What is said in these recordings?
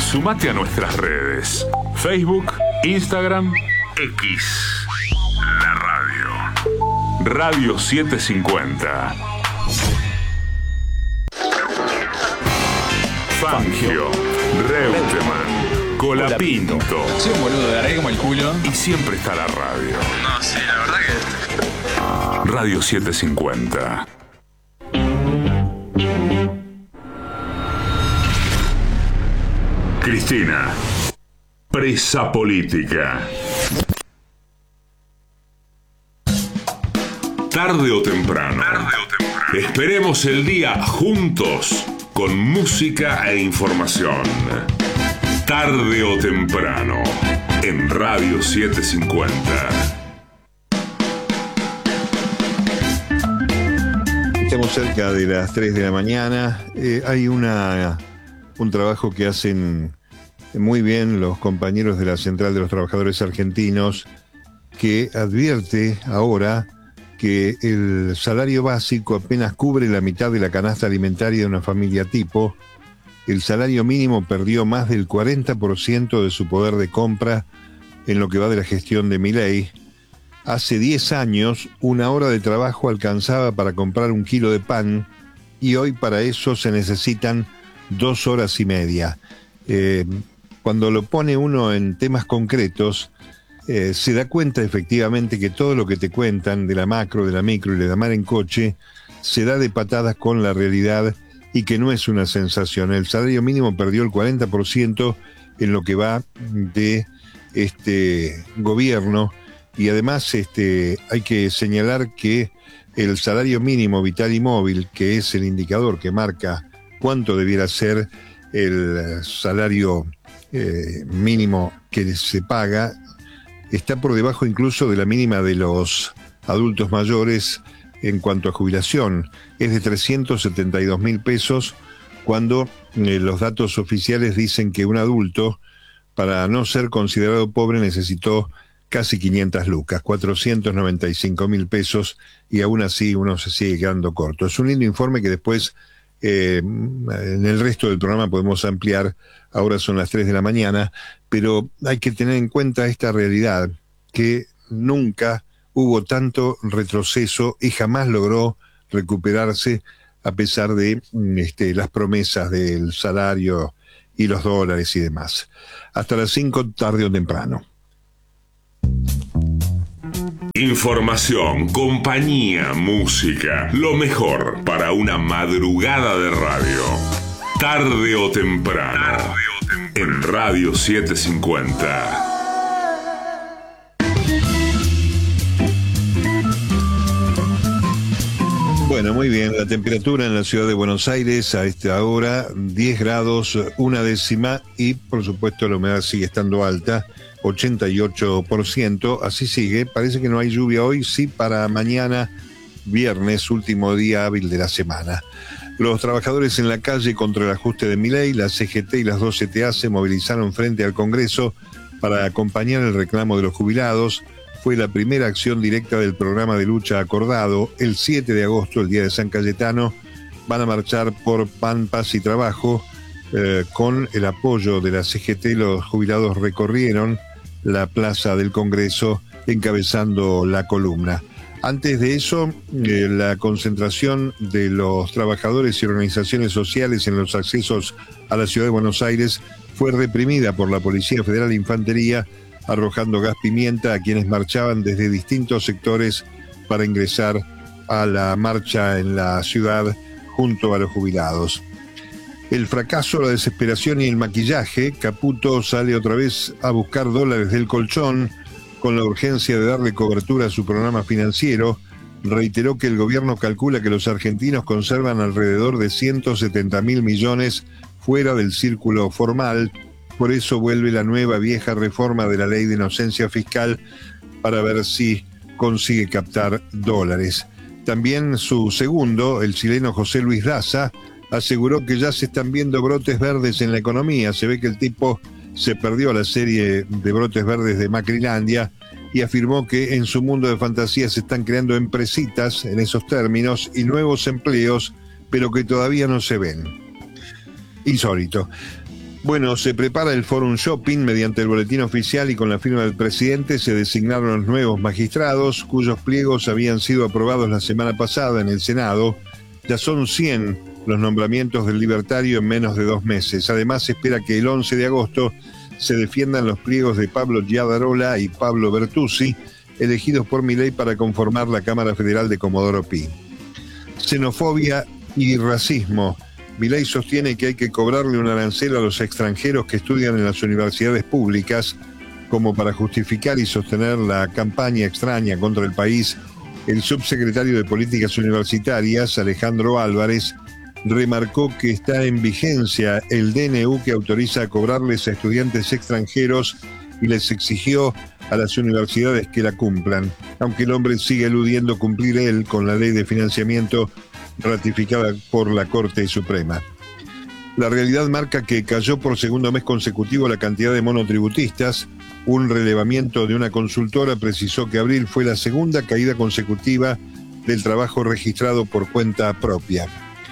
Sumate a nuestras redes: Facebook, Instagram, X. La radio. Radio 750. Fangio, Reutemann, Colapinto. Soy un boludo, de como el culo. Y siempre está la radio. No, sí, la verdad que... Radio 750. Cristina, presa política. Tarde o temprano. Esperemos el día juntos con música e información. Tarde o temprano en Radio 750. Estamos cerca de las 3 de la mañana. Hay un trabajo que hacen muy bien los compañeros de la Central de los Trabajadores Argentinos, que advierte ahora que el salario básico apenas cubre la mitad de la canasta alimentaria de una familia tipo. El salario mínimo perdió más del 40% de su poder de compra en lo que va de la gestión de Milei. Hace 10 años, una hora de trabajo alcanzaba para comprar un kilo de pan, y hoy para eso se necesitan 2 horas y media. Cuando lo pone uno en temas concretos, se da cuenta efectivamente que todo lo que te cuentan de la macro, de la micro y de la mar en coche se da de patadas con la realidad, y que no es una sensación. El salario mínimo perdió el 40% en lo que va de este gobierno, y además hay que señalar que el salario mínimo vital y móvil, que es el indicador que marca cuánto debiera ser el salario mínimo que se paga, está por debajo incluso de la mínima de los adultos mayores en cuanto a jubilación. Es de 372.000 pesos, cuando los datos oficiales dicen que un adulto, para no ser considerado pobre, necesitó casi 500 lucas, 495.000 pesos, y aún así uno se sigue quedando corto. Es un lindo informe que después en el resto del programa podemos ampliar. Ahora son las 3 de la mañana, pero hay que tener en cuenta esta realidad, que nunca hubo tanto retroceso y jamás logró recuperarse, a pesar de las promesas del salario y los dólares y demás. Hasta las 5, tarde o temprano. Información, compañía, música, lo mejor para una madrugada de radio. Tarde o temprano, en Radio 750. Bueno, muy bien. La temperatura en la ciudad de Buenos Aires a esta hora, 10 grados, 1 décima, y por supuesto la humedad sigue estando alta, 88%, así sigue. Parece que no hay lluvia hoy, sí para mañana, viernes, último día hábil de la semana. Los trabajadores en la calle contra el ajuste de Milei, la CGT y las 2 CTA se movilizaron frente al Congreso para acompañar el reclamo de los jubilados. Fue la primera acción directa del programa de lucha acordado. El 7 de agosto, el día de San Cayetano, van a marchar por Pan, Paz y Trabajo. Con el apoyo de la CGT, los jubilados recorrieron la plaza del Congreso encabezando la columna. Antes de eso, la concentración de los trabajadores y organizaciones sociales en los accesos a la ciudad de Buenos Aires fue reprimida por la Policía Federal e Infantería, arrojando gas pimienta a quienes marchaban desde distintos sectores para ingresar a la marcha en la ciudad junto a los jubilados. El fracaso, la desesperación y el maquillaje. Caputo sale otra vez a buscar dólares del colchón con la urgencia de darle cobertura a su programa financiero. Reiteró que el gobierno calcula que los argentinos conservan alrededor de 170.000 millones fuera del círculo formal. Por eso vuelve la nueva vieja reforma de la ley de inocencia fiscal para ver si consigue captar dólares. También su segundo, el chileno José Luis Daza, aseguró que ya se están viendo brotes verdes en la economía. Se ve que el tipo se perdió la serie de brotes verdes de Macrilandia, y afirmó que en su mundo de fantasía se están creando empresitas en esos términos y nuevos empleos, pero que todavía no se ven. Insólito. Bueno, se prepara el Forum Shopping mediante el boletín oficial y con la firma del presidente se designaron los nuevos magistrados, cuyos pliegos habían sido aprobados la semana pasada en el Senado. Ya son 100 los nombramientos del libertario en menos de 2 meses. Además, se espera que el 11 de agosto se defiendan los pliegos de Pablo Giadarola y Pablo Bertuzzi, elegidos por Milei para conformar la Cámara Federal de Comodoro Pi. Xenofobia y racismo. Milei sostiene que hay que cobrarle un arancel a los extranjeros que estudian en las universidades públicas, como para justificar y sostener la campaña extraña contra el país. El subsecretario de Políticas Universitarias, Alejandro Álvarez, remarcó que está en vigencia el DNU que autoriza a cobrarles a estudiantes extranjeros y les exigió a las universidades que la cumplan, aunque el hombre sigue eludiendo cumplir él con la ley de financiamiento ratificada por la Corte Suprema. La realidad marca que cayó por segundo mes consecutivo la cantidad de monotributistas. Un relevamiento de una consultora precisó que abril fue la segunda caída consecutiva del trabajo registrado por cuenta propia.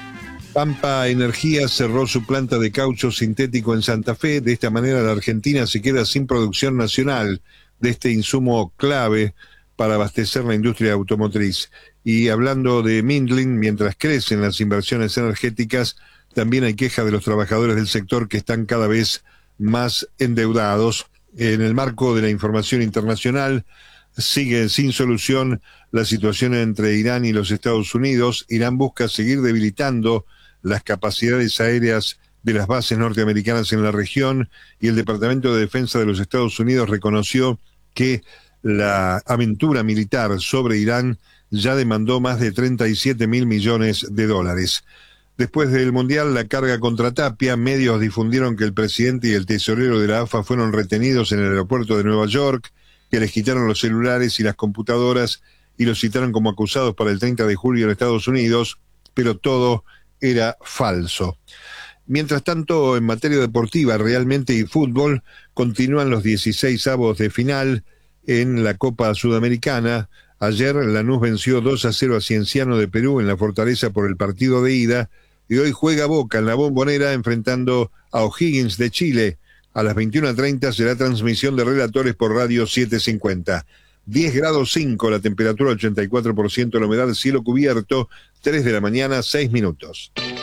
Pampa Energía cerró su planta de caucho sintético en Santa Fe. De esta manera la Argentina se queda sin producción nacional de este insumo clave para abastecer la industria automotriz. Y hablando de Mindlin, mientras crecen las inversiones energéticas, también hay queja de los trabajadores del sector que están cada vez más endeudados. En el marco de la información internacional, sigue sin solución la situación entre Irán y los Estados Unidos. Irán busca seguir debilitando las capacidades aéreas de las bases norteamericanas en la región y el Departamento de Defensa de los Estados Unidos reconoció que la aventura militar sobre Irán ya demandó más de 37.000 millones de dólares. Después del Mundial, la carga contra Tapia, medios difundieron que el presidente y el tesorero de la AFA fueron retenidos en el aeropuerto de Nueva York, que les quitaron los celulares y las computadoras y los citaron como acusados para el 30 de julio en Estados Unidos, pero todo era falso. Mientras tanto, en materia deportiva, realmente y fútbol, continúan los 16avos de final en la Copa Sudamericana. Ayer Lanús venció 2-0 a Cienciano de Perú en la Fortaleza por el partido de ida, y hoy juega Boca en la Bombonera enfrentando a O'Higgins de Chile. A las 21:30 será transmisión de relatores por Radio 750. 10 grados 5, la temperatura 84%, la humedad, cielo cubierto, 3 de la mañana, 6 minutos.